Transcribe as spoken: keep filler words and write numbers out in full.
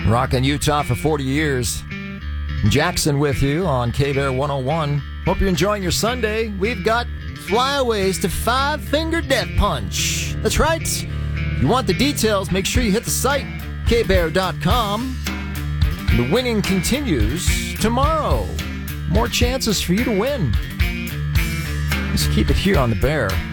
Rocking Utah for forty years. Jackson with you on K-Bear one oh one. Hope you're enjoying your Sunday. We've got flyaways to Five Finger Death Punch. That's right. If you want the details, make sure you hit the site, k bear dot com. The winning continues tomorrow. More chances for you to win. Just keep it here on the Bear.